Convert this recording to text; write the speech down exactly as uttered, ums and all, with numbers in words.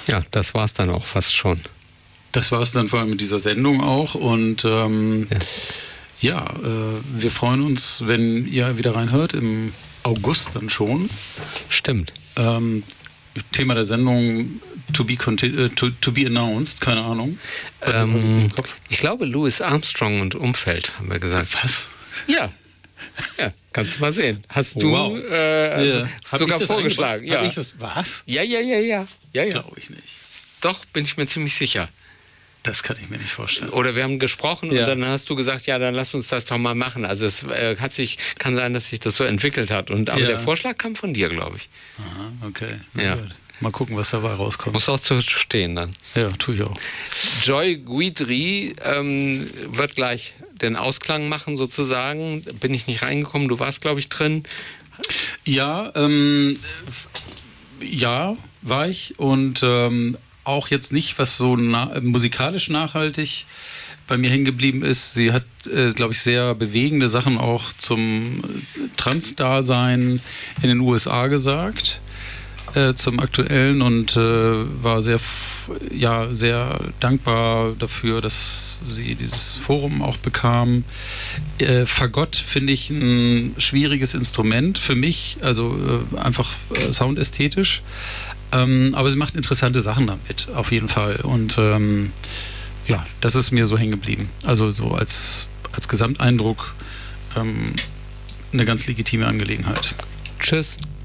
Ja, das war's dann auch fast schon. Das war es dann vor allem mit dieser Sendung auch. Und ähm, ja, ja äh, wir freuen uns, wenn ihr wieder reinhört, im August dann schon. Stimmt. Ähm, Thema der Sendung to be, conti- to, to be announced, keine Ahnung. Ähm, ich glaube Louis Armstrong und Umfeld, haben wir gesagt. Was? Ja. Ja, kannst du mal sehen. Hast du wow. äh, ja. sogar vorgeschlagen? Ja. Ja. Ich was, was? Ja, ja, ja, ja. ja, ja. Glaube ich nicht. Doch, bin ich mir ziemlich sicher. Das kann ich mir nicht vorstellen. Oder wir haben gesprochen ja. und dann hast du gesagt, ja, dann lass uns das doch mal machen. Also es äh, hat sich, kann sein, dass sich das so entwickelt hat. Und, aber ja. der Vorschlag kam von dir, glaube ich. Aha, okay. Ja. Gut. Mal gucken, was dabei rauskommt. Muss auch zu stehen dann. Ja, tue ich auch. Joy Guidry ähm, wird gleich den Ausklang machen sozusagen. Bin ich nicht reingekommen, du warst, glaube ich, drin. Ja, ähm, ja, war ich. Und ähm, auch jetzt nicht, was so na- musikalisch nachhaltig bei mir hängen geblieben ist. Sie hat, äh, glaube ich, sehr bewegende Sachen auch zum Trans-Dasein in den U S A gesagt. Zum Aktuellen und äh, war sehr, ja, sehr dankbar dafür, dass sie dieses Forum auch bekam. Äh, Fagott finde ich ein schwieriges Instrument für mich, also äh, einfach äh, soundästhetisch. Ähm, aber sie macht interessante Sachen damit, auf jeden Fall. Und ähm, ja, das ist mir so hängen geblieben. Also so als, als Gesamteindruck ähm, eine ganz legitime Angelegenheit. Tschüss.